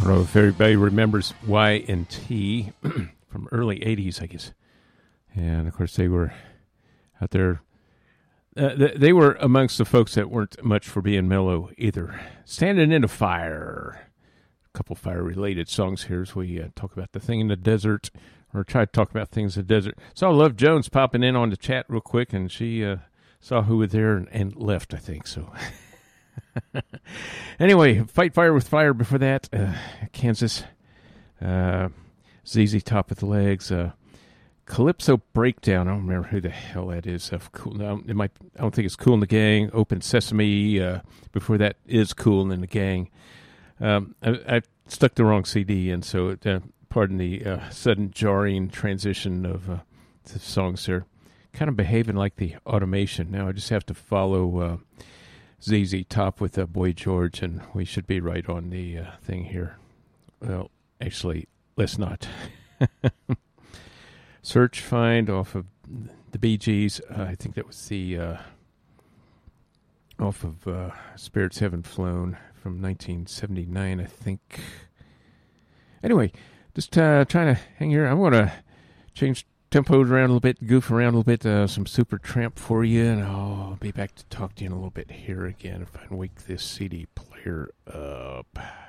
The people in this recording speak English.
I don't know if everybody remembers Y&T from early 80s, I guess. And, of course, they were out there. They were amongst the folks that weren't much for being mellow either. Standing in a Fire. A couple fire-related songs here as we talk about the thing in the desert, or try to talk about things in the desert. Saw Love Jones popping in on the chat real quick, and she saw who was there and left, I think, so... Anyway, Fight Fire with Fire before that. Kansas. ZZ Top with the Legs. Calypso Breakdown. I don't remember who the hell that is. Cool. I don't think it's Kool and the Gang. Open Sesame. Before that is Kool and the Gang. I stuck the wrong CD in, so pardon the sudden jarring transition of the songs there. Kind of behaving like the automation. Now I just have to follow... ZZ Top with Boy George, and we should be right on the thing here. Well, actually, let's not. Search Find off of the Bee Gees. I think that was the off of Spirits Haven't Flown from 1979, I think. Anyway, just trying to hang here. I'm going to change tempos around a little bit, goof around a little bit, some Supertramp for you, and I'll be back to talk to you in a little bit here again if I can wake this CD player up.